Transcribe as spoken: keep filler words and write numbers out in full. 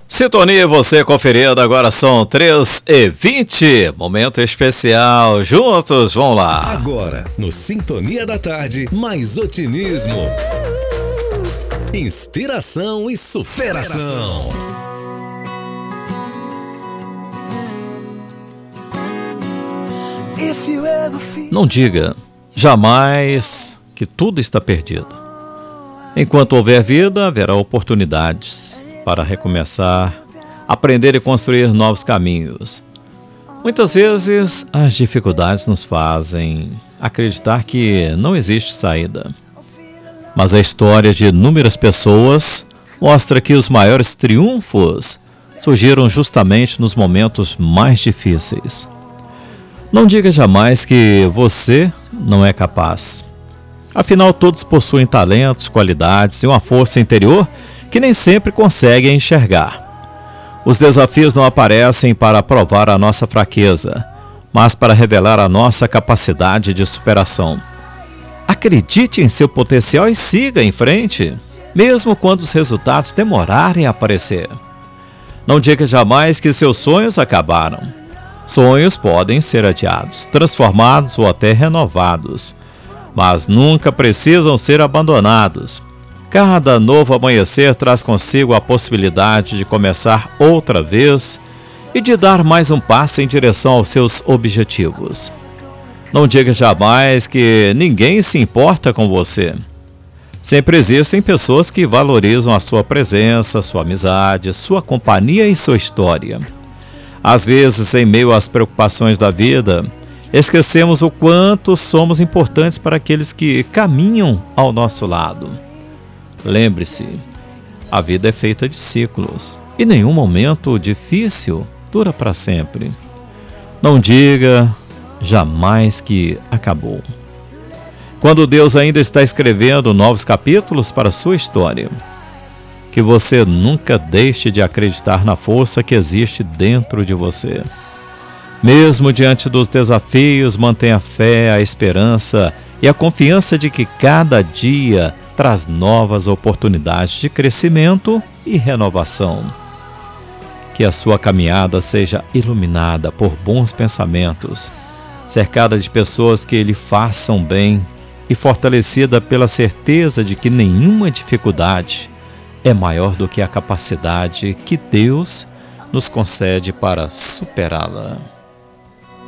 Sintonia, você conferindo, agora são três e vinte, momento especial, juntos, vamos lá. Agora, no Sintonia da Tarde, mais otimismo, inspiração e superação. Não diga jamais que tudo está perdido. Enquanto houver vida, haverá oportunidades para recomeçar, aprender e construir novos caminhos. Muitas vezes, as dificuldades nos fazem acreditar que não existe saída. Mas a história de inúmeras pessoas mostra que os maiores triunfos surgiram justamente nos momentos mais difíceis. Não diga jamais que você não é capaz. Afinal, todos possuem talentos, qualidades e uma força interior que nem sempre conseguem enxergar. Os desafios não aparecem para provar a nossa fraqueza, mas para revelar a nossa capacidade de superação. Acredite em seu potencial e siga em frente, mesmo quando os resultados demorarem a aparecer. Não diga jamais que seus sonhos acabaram. Sonhos podem ser adiados, transformados ou até renovados, mas nunca precisam ser abandonados. Cada novo amanhecer traz consigo a possibilidade de começar outra vez e de dar mais um passo em direção aos seus objetivos. Não diga jamais que ninguém se importa com você. Sempre existem pessoas que valorizam a sua presença, sua amizade, sua companhia e sua história. Às vezes, em meio às preocupações da vida, esquecemos o quanto somos importantes para aqueles que caminham ao nosso lado. Lembre-se, a vida é feita de ciclos e nenhum momento difícil dura para sempre. Não diga jamais que acabou, quando Deus ainda está escrevendo novos capítulos para a sua história. Que você nunca deixe de acreditar na força que existe dentro de você. Mesmo diante dos desafios, mantenha a fé, a esperança e a confiança de que cada dia traz novas oportunidades de crescimento e renovação. Que a sua caminhada seja iluminada por bons pensamentos, cercada de pessoas que lhe façam bem e fortalecida pela certeza de que nenhuma dificuldade é maior do que a capacidade que Deus nos concede para superá-la.